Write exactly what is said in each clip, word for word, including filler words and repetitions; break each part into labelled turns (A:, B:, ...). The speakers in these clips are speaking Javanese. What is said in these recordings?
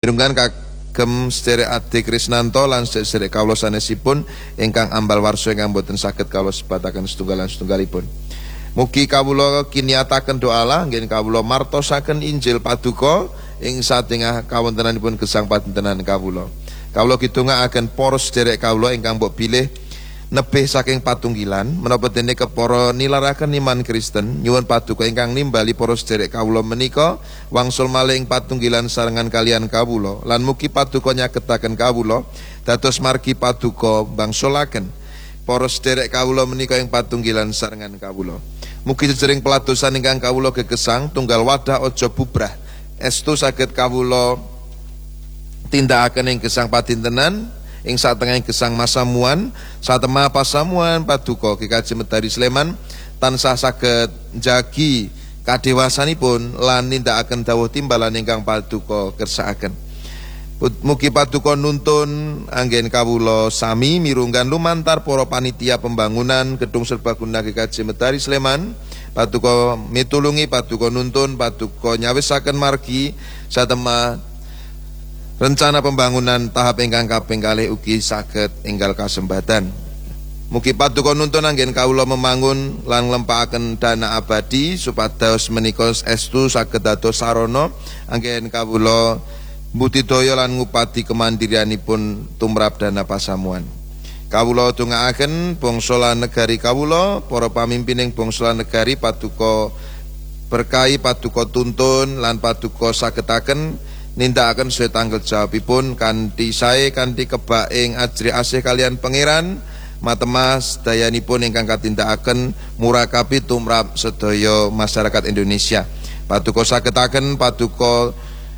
A: Mirunggan kagem sedherek Ade Krisnanto lan sedherek kawula sanesipun ingkang ambal warsa ingkang boten saged kawula sebataken setunggal lan setunggalipun. Mugi kawula kiniataken doa Allah nggih kawula martosaken Injil Paduka ing satengah kawontenanipun gesang padintenan kawula. Kawula kidungaaken para sedherek kawula ingkang mbok bilih nebih saking patunggilan menapa dene kepara nilaraken iman Kristen nyuwun Paduka ingkang nimbali para sedherek kawula menika wangsul malih ing patunggilan sarengan kalian kawula lan mugi Paduka nyaketaken kawula dados margi Paduka bangsulaken para sedherek kawula menika ing patunggilan sarengan kawula. Mugi jejering peladosan ingkang kawula gegesang tunggal wadah aja bubrah estu saged kawula tindakaken ing gesang padintenan ing satengahing gesang masamuan satemah pasamuan Paduka Ki Kaji Medari Sleman tansah saged njagi kadewasanipun lan nindakaken dawuh timbalan ingkang Paduka kersakaken. Mugi Paduka nuntun anggen kawula sami mirunggan lumantar para panitia pembangunan Gedung Serbaguna Ki Kaji Medari Sleman. Paduka mitulungi, Paduka nuntun, Paduka nyawisaken margi satemah rencana pembangunan tahap ingkang kaping kalih ugi saged enggal kasembatan. Mugi Paduka nuntun anggen kawula membangun lan nglempahaken dana abadi supados menika estu saged dados sarana anggen kawula budidaya lan ngupadi kemandirianipun tumrap dana pasamuan. Kawula tungaaken bangsa lan negari kawula, para pamimpining bangsa lan negari Paduka berkahi, Paduka tuntun lan Paduka sagetaken nindakaken sesuai tanggung jawabipun kanthi sae kanthi kebak ing ajri asih kalian pangeran matemas dayanipun ingkang katindakaken murakabi tumrap sedaya masyarakat Indonesia. Paduka sagetaken, Paduka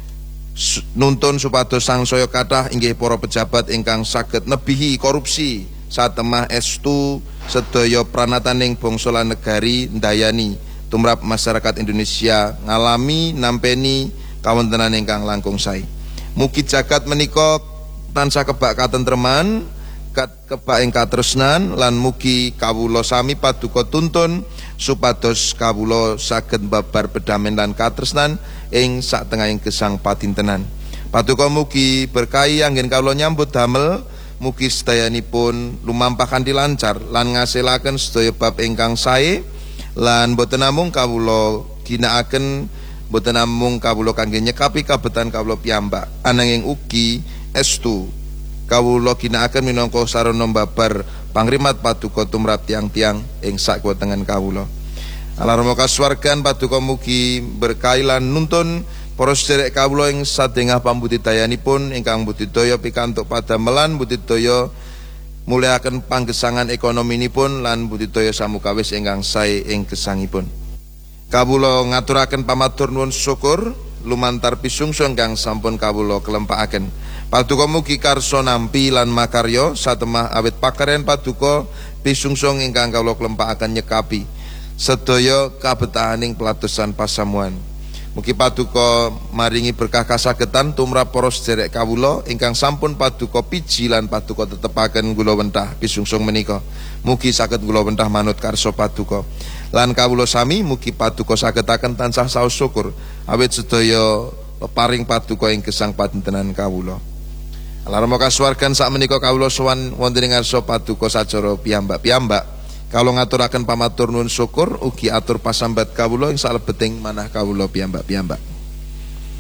A: nuntun supados sangsaya kathah inggih para pejabat ingkang saged nebihi korupsi satemah estu sedaya pranataning bangsa lan negari ndayani tumrap masyarakat Indonesia ngalami nampeni kawontenan ingkang langkung sae. Mugi jagat menika tansah kebak katentreman, kebak ing katresnan lan mugi kawula sami Paduka tuntun supados kawula saged babar bedamen lan katresnan ing satengahing gesang padintenan. Paduka mugi berkahi anggen kawula nyambut damel, mugi sedayanipun lumampah kanthi lancar lan ngasilaken sedaya bab ingkang sae lan boten namung kawula ginakaken boten namung kawula kangge nyekapi kabetan kawula piyambak ananging ugi estu kawula ginakaken minangka sarana babar pangrimat Paduka tumrap tiang-tiang ing sakuwatengan kawula. Alarma kasuwargan Paduka mugi berkahi lan nuntun para sedherek kawula ing sadengah pambudidayanipun ingkang budidaya pikantuk padamelan budidaya muliaken panggesangan ekonominipun lan budidaya samukawis ingkang sae ing gesangipun. Kawula ngaturaken pamatur nuwun syukur lumantar pisungsu ingkang sampun kawula kelempakaken. Paduka mugi karsa nampi lan makarya satemah awit pakaryan Paduka pisungsung ingkang kawula kelempakaken nyekapi sedaya kabetahaning pelatusan pasamuan. Mugi Paduka maringi berkah kasagetan tumrap para sedherek kawula ingkang sampun Paduka piji lan Paduka tetepaken kula wentah pisungsung menika. Mugi saged kula wentah manut karsa Paduka. Lan kawula sami mugi Paduka sagetaken tansah saos syukur awit sedaya paring Paduka ing gesang padintenan kawula. Alarma kasuwargan sak menika kawula sowan wonten ing ngarsa Paduka sacara piyambak-piyambak. Kawula ngaturaken pamatur nuwun syukur ugi atur pasambat kawula ing salebeting manah kawula piyambak-piyambak.